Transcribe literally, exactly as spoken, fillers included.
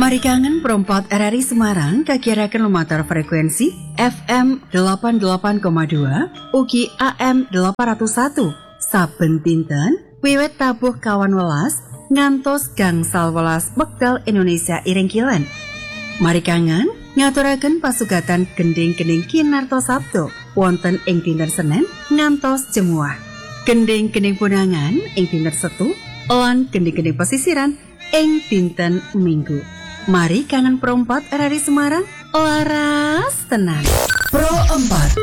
Mari kangen perempat R R I Semarang kakirakan lumatar frekuensi F M delapan puluh delapan koma dua ugi A M delapan ratus satu saben dinten wiwit tabuh kawan welas ngantos gangsal welas wekdal Indonesia Iringkilen. Mari kangen ngaturaken pasugatan gending-gending kinarto Sabtu wonten ing dinten Senin ngantos Jemuah. Gending-gending punangan ing dinten Setu lan gending-gending pesisiran ing dinten Minggu. Mari kangen perempat R R I Semarang laras tenang. Pro empat